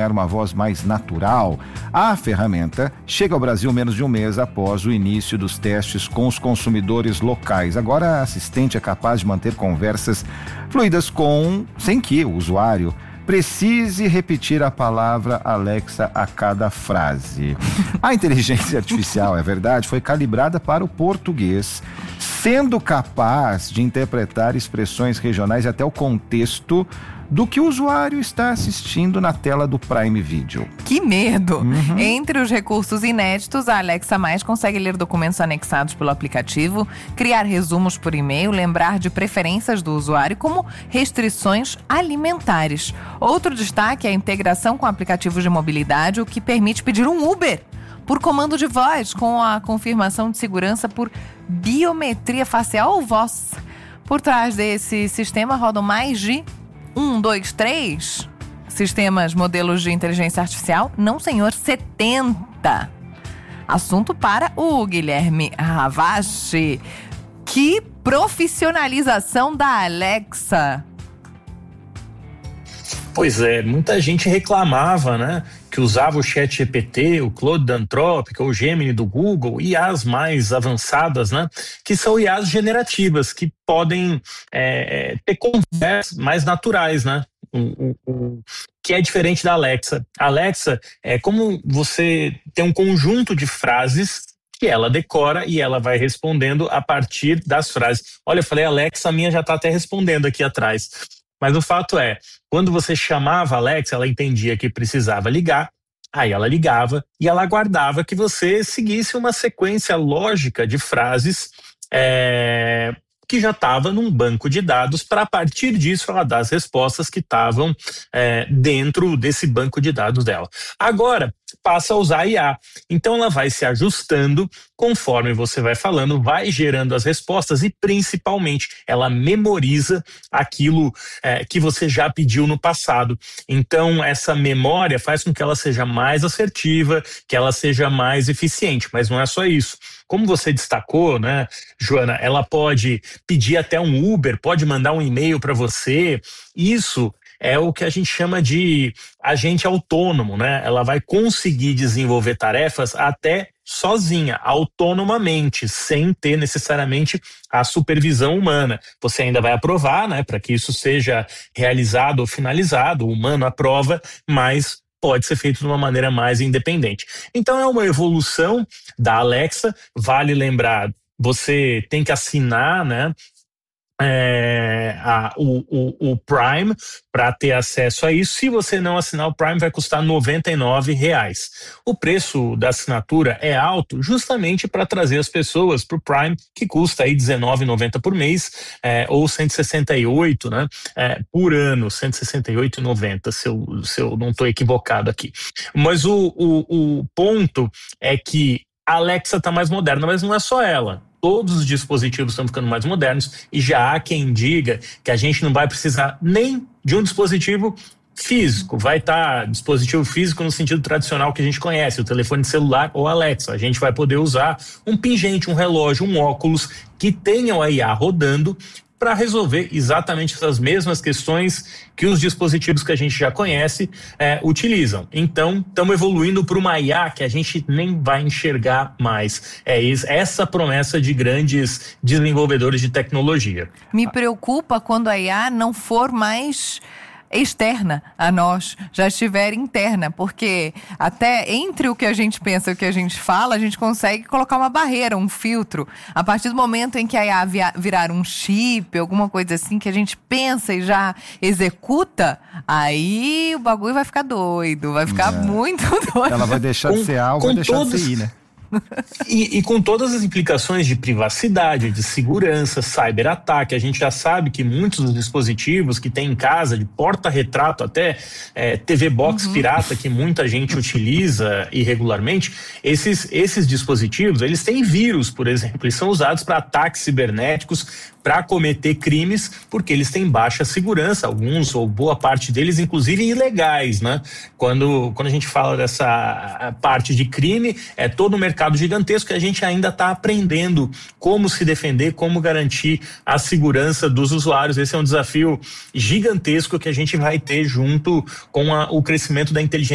acompanhar uma voz mais natural. A ferramenta chega ao Brasil menos de um mês após o início dos testes com os consumidores locais. Agora a assistente é capaz de manter conversas fluidas sem que o usuário precise repetir a palavra Alexa a cada frase. A inteligência artificial, é verdade, foi calibrada para o português, sendo capaz de interpretar expressões regionais e até o contexto do que o usuário está assistindo na tela do Prime Video. Que medo! Entre os recursos inéditos, a Alexa Mais consegue ler documentos anexados pelo aplicativo, criar resumos por e-mail, lembrar de preferências do usuário, como restrições alimentares. Outro destaque é a integração com aplicativos de mobilidade, o que permite pedir um Uber por comando de voz, com a confirmação de segurança por biometria facial ou voz. Por trás desse sistema rodam mais de 3 sistemas, modelos de inteligência artificial. Não, senhor, 70. Assunto para o Guilherme Ravache. Que profissionalização da Alexa. Pois é, muita gente reclamava, né, que usava o ChatGPT, o Claude da Anthropic, ou o Gemini do Google, IAs mais avançadas, né, que são IAs generativas, que podem ter conversas mais naturais, né, que é diferente da Alexa. A Alexa é como você tem um conjunto de frases que ela decora e ela vai respondendo a partir das frases. Olha, eu falei Alexa, a minha já está até respondendo aqui atrás. Mas o fato é, quando você chamava a Alexa, ela entendia que precisava ligar, aí ela ligava e ela aguardava que você seguisse uma sequência lógica de frases que já estava num banco de dados, para a partir disso ela dar as respostas que estavam dentro desse banco de dados dela. Agora passa a usar a IA, então ela vai se ajustando conforme você vai falando, vai gerando as respostas e principalmente ela memoriza aquilo que você já pediu no passado. Então essa memória faz com que ela seja mais assertiva, que ela seja mais eficiente, mas não é só isso. Como você destacou, né, Joana, ela pode pedir até um Uber, pode mandar um e-mail para você. Isso é o que a gente chama de agente autônomo, né? Ela vai conseguir desenvolver tarefas até sozinha, autonomamente, sem ter necessariamente a supervisão humana. Você ainda vai aprovar, né, para que isso seja realizado ou finalizado, o humano aprova, mas pode ser feito de uma maneira mais independente. Então é uma evolução da Alexa. Vale lembrar, você tem que assinar, né, o Prime para ter acesso a isso. Se você não assinar o Prime, vai custar R$ 99. O preço da assinatura é alto justamente para trazer as pessoas para o Prime, que custa aí R$19,90 por mês, ou R$168, né, por ano, R$168,90, se eu não estou equivocado aqui. Mas o ponto é que a Alexa está mais moderna, mas não é só ela. Todos os dispositivos estão ficando mais modernos e já há quem diga que a gente não vai precisar nem de um dispositivo físico. Vai estar dispositivo físico no sentido tradicional que a gente conhece, o telefone celular ou Alexa. A gente vai poder usar um pingente, um relógio, um óculos que tenham a IA rodando para resolver exatamente essas mesmas questões que os dispositivos que a gente já conhece utilizam. Então, estamos evoluindo para uma IA que a gente nem vai enxergar mais. É essa promessa de grandes desenvolvedores de tecnologia. Me preocupa quando a IA não for mais externa a nós, já estiver interna, porque até entre o que a gente pensa e o que a gente fala, a gente consegue colocar uma barreira, um filtro. A partir do momento em que a IA virar um chip, alguma coisa assim, que a gente pensa e já executa, aí o bagulho vai ficar doido, vai ficar muito doido. Ela vai deixar de ser A ou vai deixar de ser I, né? E com todas as implicações de privacidade, de segurança, cyberataque, a gente já sabe que muitos dos dispositivos que tem em casa, de porta-retrato até TV Box pirata, que muita gente utiliza irregularmente, esses dispositivos, eles têm vírus, por exemplo, eles são usados para ataques cibernéticos, para cometer crimes, porque eles têm baixa segurança, alguns ou boa parte deles, inclusive ilegais, né? Quando a gente fala dessa parte de crime, é todo um mercado gigantesco que a gente ainda está aprendendo como se defender, como garantir a segurança dos usuários. Esse é um desafio gigantesco que a gente vai ter junto com o crescimento da inteligência